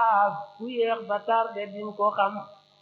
ku yéex ba tarde din ko xam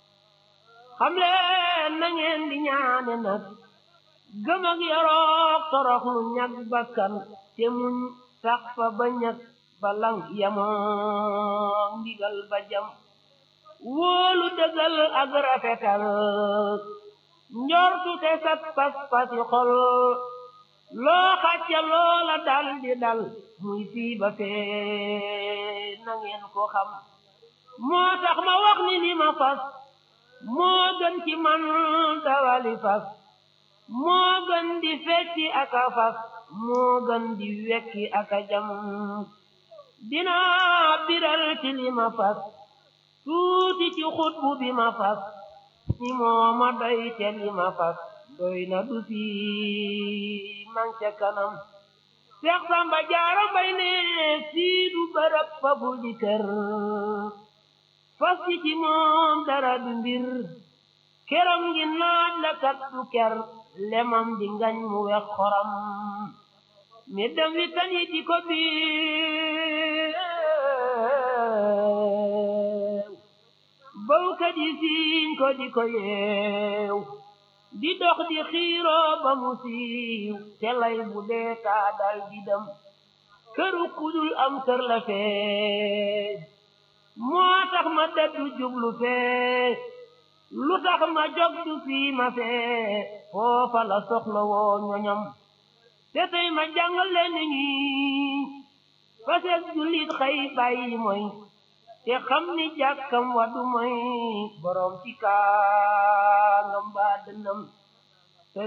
leen na ngeen di ñaane nag gëm ak yorook torox lu ñag bakkan te muñ sax fa ba ñag ba lang yamook ndigal ba jam wóolu dëggal ak rafetal njortu te sat pas-pasi xol loo xacca loola dal di dal muy fii ba fee na ngeen ko xam moo tax ma wax ni li ma fas moo gën ci man dawali fas moo gën di fecci aka fas moo gën di wekki aka jam dinaa biral ci li ma fas tuuti ci xutbu bi ma fas ni moo ma doy te li ma fas doy na du fi man ca kanam Seex Samba Jaara Mbay ne fii du bërëb fa bul di kër fas ci moom dara du mbir keram ngi naaj la kat du ker lemam di ngañ mu wex xoram mi dem wi tan yi di ko biir bawkat yi siiñ ko di ko yeew di dox di xiiroo ba mu siiw te lay bu dee taa dal di dem këru kudul am kër la fee moo tax ma daddu jublu fee lu tax ma jog du fii ma fee foofa la soxla woo ñoñam te tey ma jàngal leen ñi fases jullit xëy bàyyi mooy te xam ni jàkkam wadu mooy borom ci kaangam baa dënnam